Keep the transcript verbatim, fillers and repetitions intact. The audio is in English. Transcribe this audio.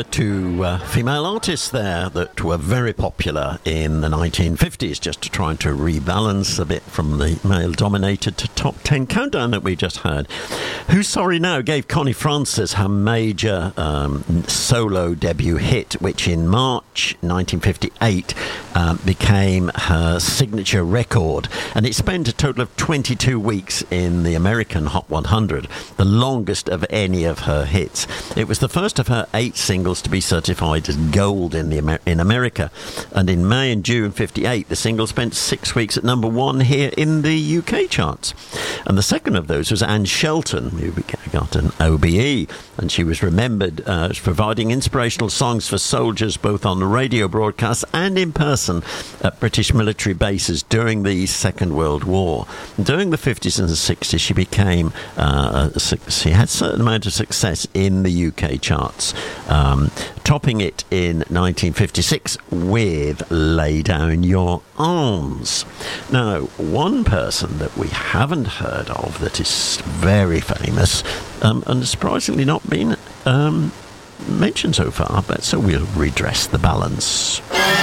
uh, two uh, female artists there that were very popular in the nineteen fifties, just to try to rebalance a bit from the male-dominated to top ten countdown that we just heard. Who's Sorry Now gave Connie Francis her major um, solo debut hit, which in March nineteen fifty-eight um, became her signature record, and it spent a total of twenty-two weeks in the American Hot one hundred, the longest of any of her hits. It was the first of her eight singles to be certified as gold in the Amer- in America, and in May and June fifty-eight, the single spent six weeks at number one here in the U K charts. And the second of those was Anne Shelton, who got an O B E, and she was remembered uh, as providing inspirational songs for soldiers both on the radio broadcasts and in person at British military bases during the Second World War. During the fifties and sixties, she became uh, a, she had a certain amount of success in the U K charts, um, topping it in nineteen fifty-six with Lay Down Your Arms. Now, one person that we haven't heard of that is very famous um, and surprisingly not been um, mentioned so far, but so we'll redress the balance.